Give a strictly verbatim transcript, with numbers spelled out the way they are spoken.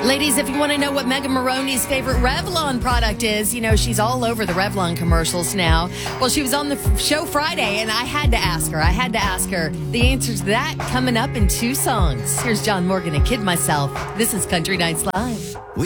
Ladies, if you want to know what Megan Maroney's favorite Revlon product is, you know, she's all over the Revlon commercials now. Well, she was on the show Friday, and I had to ask her. I had to ask her the answer to that coming up in two songs. Here's John Morgan and Kid Myself. This is Country Nights Live. We